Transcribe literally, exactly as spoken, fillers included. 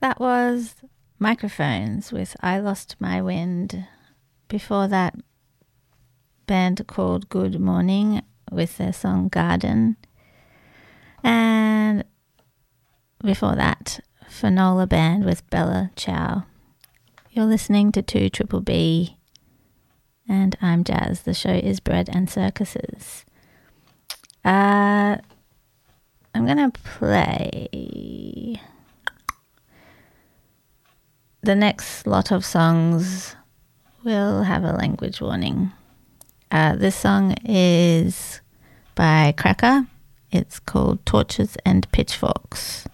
That was Microphones with I Lost My Wind. Before that, band called Good Morning with their song Garden. And before that, Finola Band with Bella Ciao. You're listening to two Triple B, and I'm Jazz. The show is Bread and Circuses. Uh, I'm going to play the next lot of songs. Will have a language warning. Uh, this song is by Cracker. It's called Torches and Pitchforks.